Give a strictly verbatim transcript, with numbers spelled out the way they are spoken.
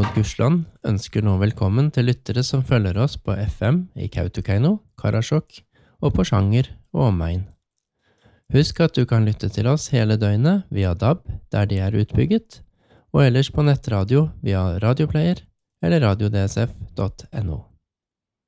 Gursland ønsker nå velkommen til lyttere som følger oss på F M i Kautokeino, Karasjok og på Sjanger og omegn. Husk at du kan lytte til oss hele døgnet via D A B der de er utbygget, og ellers på nettradio via radioplayer eller radio d s f punktum no.